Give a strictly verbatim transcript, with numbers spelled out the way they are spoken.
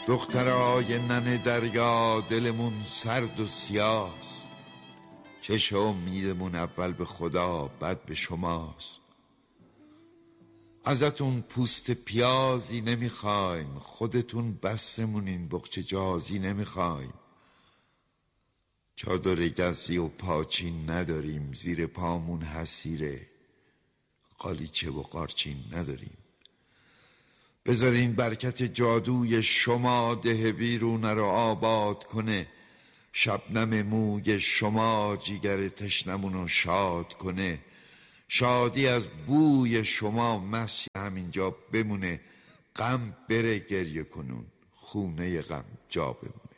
دخترای ننه دریا دلمون سرد و سیاست، چشم امیدمون اول به خدا بعد به شماست. ازتون پوست پیازی نمیخوایم، خودتون بسمونین بقچه جازی نمیخوایم. چادر گزی و پاچین نداریم، زیر پامون حسیره قالیچه و قارچین نداریم. بذارین برکت جادوی شما ده بیرونه رو آباد کنه، شبنم موی شما جیگر تشنمونو شاد کنه. شادی از بوی شما مسی همینجا بمونه، غم بره گریه کنون خونه غم جا بمونه.